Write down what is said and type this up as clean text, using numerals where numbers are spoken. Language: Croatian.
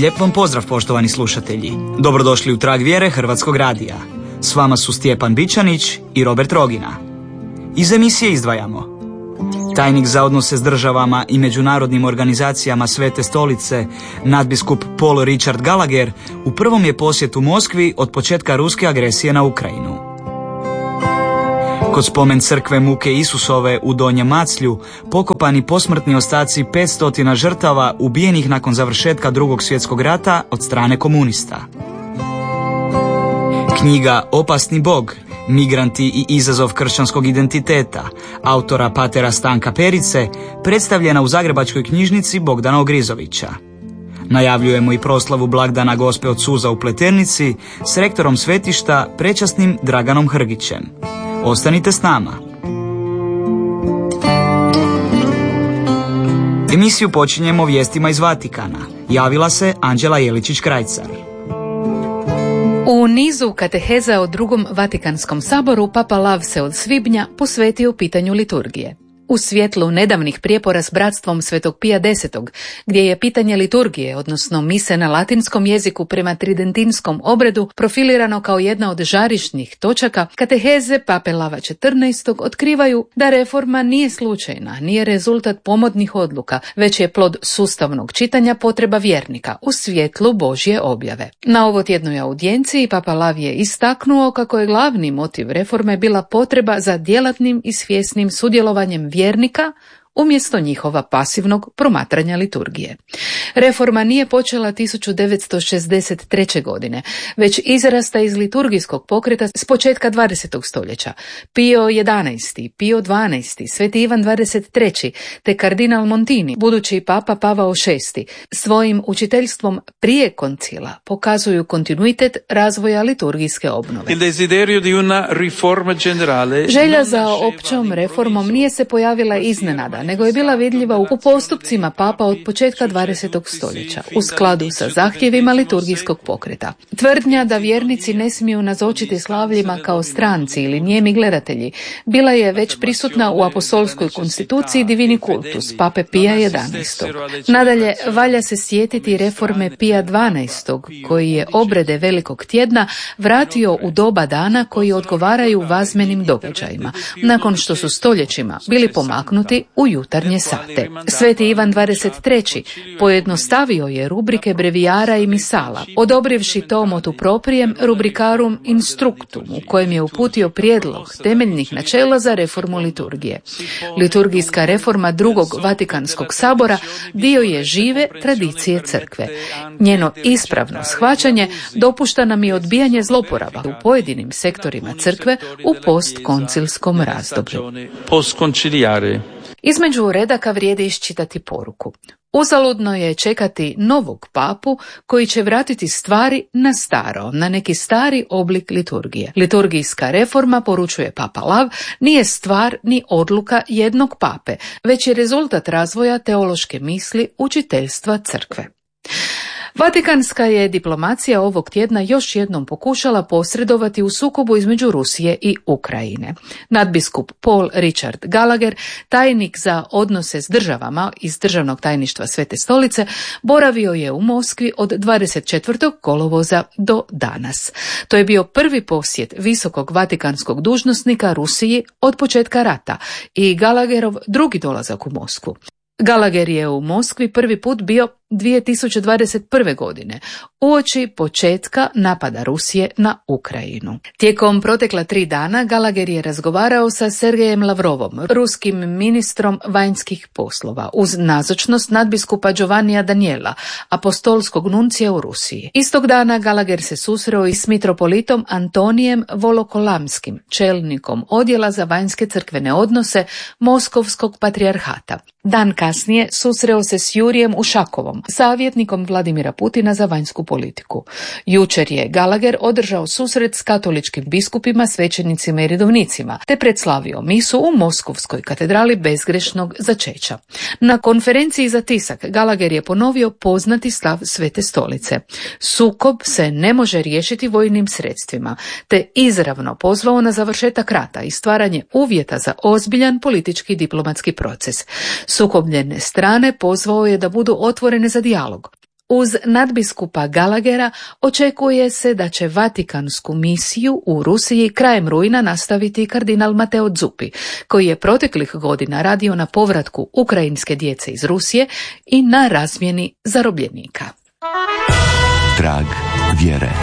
Lijep vam pozdrav, poštovani slušatelji. Dobrodošli u Trag vjere Hrvatskog radija. S vama su Stjepan Bičanić i Robert Rogina. Iz emisije izdvajamo: tajnik za odnose s državama i međunarodnim organizacijama Svete stolice, nadbiskup Paul Richard Gallagher, u prvom je posjetu Moskvi od početka ruske agresije na Ukrajinu. Kod spomen crkve Muke Isusove u Donjem Maclju pokopani posmrtni ostaci 500 žrtava ubijenih nakon završetka Drugog svjetskog rata od strane komunista. Knjiga Opasni Bog, migranti i izazov kršćanskog identiteta, autora patera Stanka Perice, predstavljena u Zagrebačkoj knjižnici Bogdana Ogrizovića. Najavljujemo i proslavu blagdana Gospe od Suza u Pleternici s rektorom svetišta prečasnim Draganom Hrgićem. Ostanite s nama. Emisiju počinjemo vijestima iz Vatikana. Javila se Anđela Jeličić-Krajcar. U nizu kateheza o Drugom Vatikanskom saboru Papa Lav se od svibnja posvetio pitanju liturgije. U svjetlu nedavnih prijepora s bratstvom Svetog Pija X, gdje je pitanje liturgije, odnosno mise na latinskom jeziku prema tridentinskom obredu, profilirano kao jedna od žarišnih točaka, kateheze Pape Lava XIV otkrivaju da reforma nije slučajna, nije rezultat pomodnih odluka, već je plod sustavnog čitanja potreba vjernika u svjetlu Božje objave. Na ovotjednoj audijenciji Papa Lav je istaknuo kako je glavni motiv reforme bila potreba za djelatnim i svjesnim sudjelovanjem vjernika umjesto njihova pasivnog promatranja liturgije. Reforma nije počela 1963. godine, već izrasta iz liturgijskog pokreta s početka 20. stoljeća. Pio XI, Pio XII, Sveti Ivan XXIII te kardinal Montini, budući papa Pavao VI, svojim učiteljstvom prije koncila pokazuju kontinuitet razvoja liturgijske obnove. Želja za općom reformom nije se pojavila iznenada, nego je bila vidljiva u postupcima papa od početka 20. stoljeća, u skladu sa zahtjevima liturgijskog pokreta. Tvrdnja da vjernici ne smiju nazočiti slavljima kao stranci ili nijemi gledatelji bila je već prisutna u apostolskoj konstituciji Divini Cultus pape Pija XI. Nadalje, valja se sjetiti reforme Pija XII, koji je obrede Velikog tjedna vratio u doba dana koji odgovaraju vazmenim događajima, nakon što su stoljećima bili pomaknuti u jutarnje sate. Sveti Ivan XXIII pojednostavio je rubrike brevijara i misala, odobrivši to motu proprijem rubricarum instructum, u kojem je uputio prijedlog temeljnih načela za reformu liturgije. Liturgijska reforma Drugog Vatikanskog sabora dio je žive tradicije crkve. Njeno ispravno shvaćanje dopušta nam i odbijanje zloporaba u pojedinim sektorima crkve u postkoncilskom razdoblju. Između redaka vrijedi iščitati poruku. Uzaludno je čekati novog papu koji će vratiti stvari na staro, na neki stari oblik liturgije. Liturgijska reforma, poručuje Papa Lav, nije stvar ni odluka jednog pape, već je rezultat razvoja teološke misli učiteljstva crkve. Vatikanska je diplomacija ovog tjedna još jednom pokušala posredovati u sukobu između Rusije i Ukrajine. Nadbiskup Paul Richard Gallagher, tajnik za odnose s državama iz Državnog tajništva Svete stolice, boravio je u Moskvi od 24. kolovoza do danas. To je bio prvi posjet visokog vatikanskog dužnosnika Rusiji od početka rata i Gallagherov drugi dolazak u Moskvu. Gallagher je u Moskvi prvi put bio 2021. godine, uoči početka napada Rusije na Ukrajinu. Tijekom protekla 3 dana Gallagher je razgovarao sa Sergejem Lavrovom, ruskim ministrom vanjskih poslova, uz nazočnost nadbiskupa Giovannija Daniela, apostolskog nuncija u Rusiji. Istog dana Gallagher se susreo i s mitropolitom Antonijem Volokolamskim, čelnikom odjela za vanjske crkvene odnose Moskovskog patrijarhata. Dan kasnije susreo se s Jurijem Ušakovom, savjetnikom Vladimira Putina za vanjsku politiku. Jučer je Gallagher održao susret s katoličkim biskupima, svećenicima i redovnicima, te predslavio misu u Moskovskoj katedrali bezgrešnog začeća. Na konferenciji za tisak Gallagher je ponovio poznati stav Svete stolice. Sukob se ne može riješiti vojnim sredstvima, te izravno pozvao na završetak rata i stvaranje uvjeta za ozbiljan politički diplomatski proces. Sukobljene strane pozvao je da budu otvorene za dijalog. Uz nadbiskupa Gallaghera očekuje se da će Vatikansku misiju u Rusiji krajem rujna nastaviti kardinal Matteo Zuppi, koji je proteklih godina radio na povratku ukrajinske djece iz Rusije i na razmjeni zarobljenika. Trag vjere.